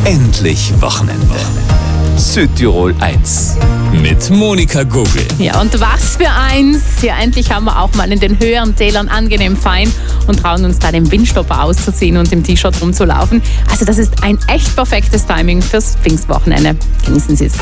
Endlich Wochenende. Südtirol 1 mit Monika Gogel. Ja, und was für eins. Ja, endlich haben wir auch mal in den höheren Tälern angenehm fein und trauen uns da den Windstopper auszuziehen und im T-Shirt rumzulaufen. Also das ist ein echt perfektes Timing fürs Pfingstwochenende. Genießen Sie es.